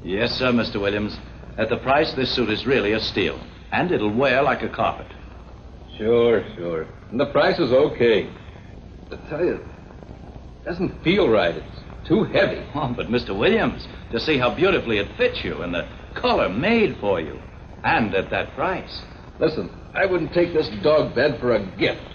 Yes, sir, Mr. Williams. At the price, this suit is really a steal. And it'll wear like a carpet. Sure. And the price is okay. I tell you, it doesn't feel right. It's too heavy. Oh, but Mr. Williams, to see how beautifully it fits you and the color made for you. And at that price. Listen, I wouldn't take this dog bed for a gift.